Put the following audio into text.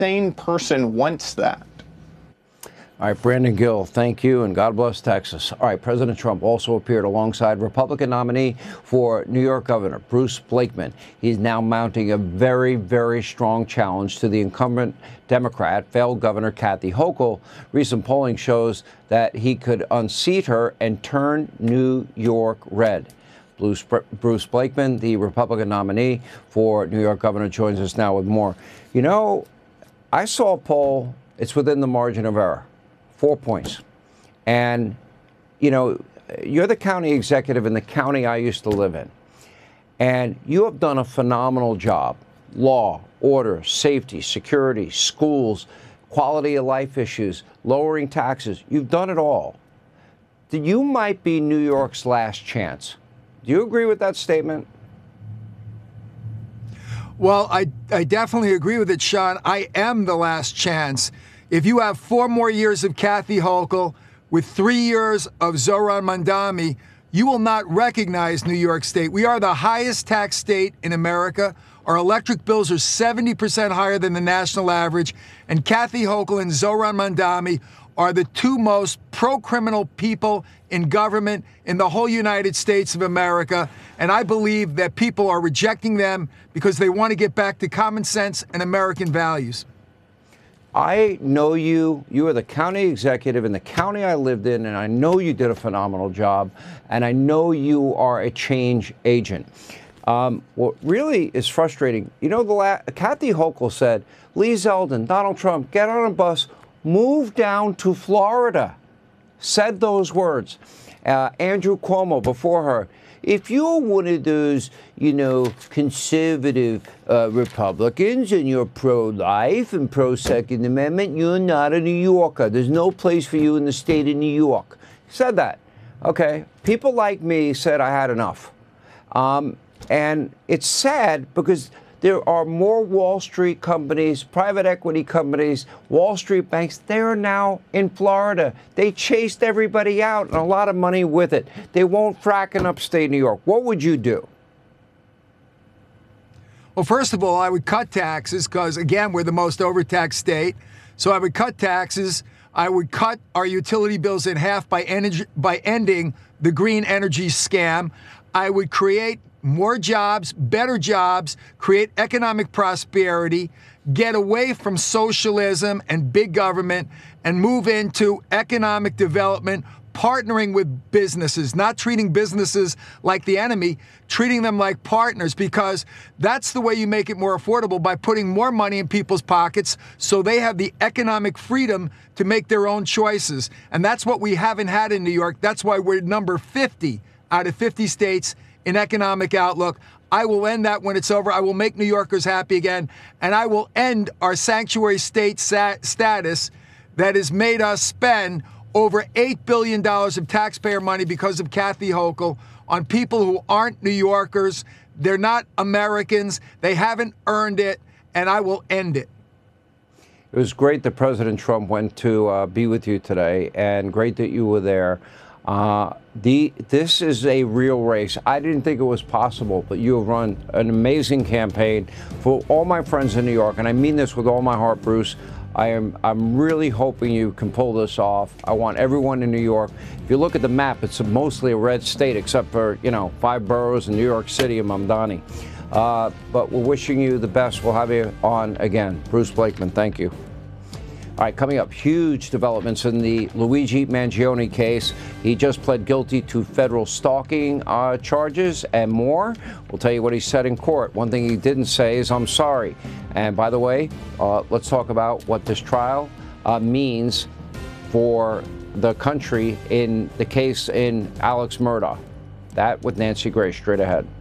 sane person wants that. All right, Brandon Gill, thank you, and God bless Texas. All right, President Trump also appeared alongside Republican nominee for New York Governor Bruce Blakeman. He's now mounting a very, very strong challenge to the incumbent Democrat, failed Governor Kathy Hochul. Recent polling shows that he could unseat her and turn New York red. Bruce Blakeman, the Republican nominee for New York Governor, joins us now with more. You know, I saw a poll, it's within the margin of error. 4 points. And, you know, you're the county executive in the county I used to live in. And you have done a phenomenal job. Law, order, safety, security, schools, quality of life issues, lowering taxes. You've done it all. You might be New York's last chance. Do you agree with that statement? Well, I definitely agree with it, Sean. I am the last chance. If you have 4 more years of Kathy Hochul with 3 years of Zohran Mamdani, you will not recognize New York State. We are the highest tax state in America. Our electric bills are 70% higher than the national average. And Kathy Hochul and Zohran Mamdani are the 2 most pro-criminal people in government in the whole United States of America. And I believe that people are rejecting them because they want to get back to common sense and American values. I know you. You are the county executive in the county I lived in, and I know you did a phenomenal job, and I know you are a change agent. What really is frustrating, you know, Kathy Hochul said, Lee Zeldin, Donald Trump, get on a bus, move down to Florida. Said those words. Andrew Cuomo before her. If you're one of those, you know, conservative Republicans and you're pro-life and pro-Second Amendment, you're not a New Yorker. There's no place for you in the state of New York. Said that. Okay. People like me said I had enough. And it's sad because there are more Wall Street companies, private equity companies, Wall Street banks. They are now in Florida. They chased everybody out and a lot of money with it. They won't frack in upstate New York. What would you do? Well, first of all, I would cut taxes because, again, we're the most overtaxed state. So I would cut taxes. I would cut our utility bills in half by ending the green energy scam. I would create more jobs, better jobs, create economic prosperity, get away from socialism and big government, and move into economic development, partnering with businesses, not treating businesses like the enemy, treating them like partners, because that's the way you make it more affordable, by putting more money in people's pockets so they have the economic freedom to make their own choices. And that's what we haven't had in New York. That's why we're number 50 out of 50 states in economic outlook. I will end that when it's over. I will make New Yorkers happy again, and I will end our sanctuary state status that has made us spend over $8 billion of taxpayer money because of Kathy Hochul on people who aren't New Yorkers. They're not Americans. They haven't earned it, and I will end it. It was great that President Trump went to be with you today, and great that you were there. This is a real race. I didn't think it was possible, but you have run an amazing campaign for all my friends in New York, and I mean this with all my heart, Bruce. I'm really hoping you can pull this off. I want everyone in New York. If you look at the map, it's mostly a red state, except for, 5 boroughs in New York City and Mamdani. But we're wishing you the best. We'll have you on again. Bruce Blakeman, thank you. All right, coming up, huge developments in the Luigi Mangione case. He just pled guilty to federal stalking charges and more. We'll tell you what he said in court. One thing he didn't say is, I'm sorry. And by the way, let's talk about what this trial means for the country in the case in Alex Murdaugh. That with Nancy Grace straight ahead.